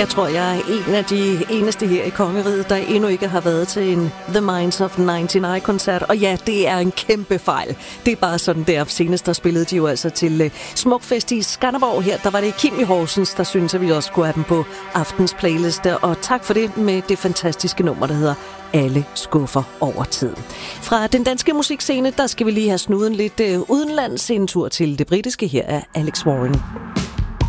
Jeg tror, jeg er en af de eneste her i kongeriget, der endnu ikke har været til en The Minds of 99-koncert. Og ja, det er en kæmpe fejl. Det er bare sådan der. Senest der spillede de jo altså til Smukfest i Skanderborg her. Der var det Kim i Horsens, der synes at vi også skulle have dem på aftens playliste. Og tak for det med det fantastiske nummer, der hedder Alle skuffer over tid. Fra den danske musikscene, der skal vi lige have snuden lidt udenlands. En tur til det britiske. Her er Alex Warren.